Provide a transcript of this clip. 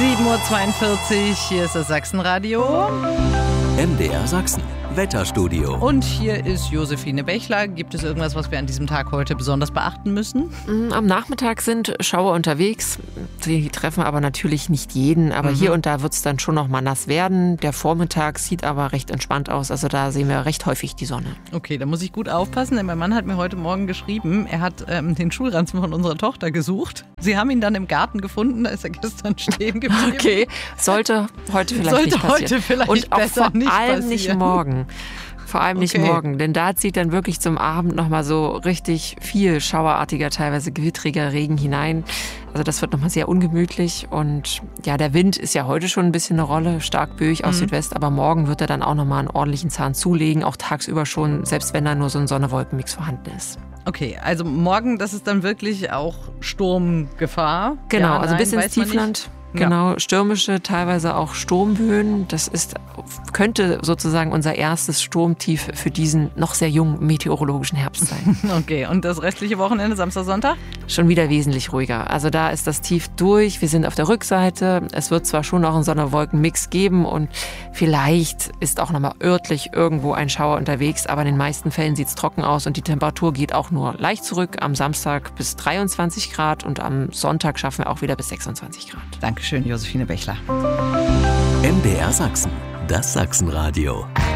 7:42 Uhr, hier ist das Sachsenradio. MDR Sachsen, Wetterstudio. Und hier ist Josephine Bechler. Gibt es irgendwas, was wir an diesem Tag heute besonders beachten müssen? Am Nachmittag sind Schauer unterwegs. Die treffen aber natürlich nicht jeden. Aber hier und da wird es dann schon noch mal nass werden. Der Vormittag sieht aber recht entspannt aus. Also da sehen wir recht häufig die Sonne. Okay, da muss ich gut aufpassen, denn mein Mann hat mir heute Morgen geschrieben, er hat den Schulranzen von unserer Tochter gesucht. Sie haben ihn dann im Garten gefunden, da ist er gestern stehen geblieben. Okay, sollte heute vielleicht nicht passieren. Und auch vor allem nicht morgen. Vor allem nicht morgen, denn da zieht dann wirklich zum Abend nochmal so richtig viel schauerartiger, teilweise gewittriger Regen hinein. Also das wird nochmal sehr ungemütlich und ja, der Wind ist ja heute schon ein bisschen eine Rolle, stark böig aus Südwest, aber morgen wird er dann auch nochmal einen ordentlichen Zahn zulegen, auch tagsüber schon, selbst wenn da nur so ein Sonne-Wolken-Mix vorhanden ist. Okay, also morgen, das ist dann wirklich auch Sturmgefahr. Genau, ja, also bis ins Tiefland. Genau, stürmische, teilweise auch Sturmböen. Das könnte sozusagen unser erstes Sturmtief für diesen noch sehr jungen meteorologischen Herbst sein. Okay, und das restliche Wochenende, Samstag, Sonntag? Schon wieder wesentlich ruhiger. Also da ist das Tief durch. Wir sind auf der Rückseite. Es wird zwar schon noch einen Sonne-Wolken-Mix geben und vielleicht ist auch nochmal örtlich irgendwo ein Schauer unterwegs, aber in den meisten Fällen sieht es trocken aus und die Temperatur geht auch nur leicht zurück. Am Samstag bis 23 Grad und am Sonntag schaffen wir auch wieder bis 26 Grad. Dankeschön, Josephine Bechler. MDR Sachsen, das Sachsenradio.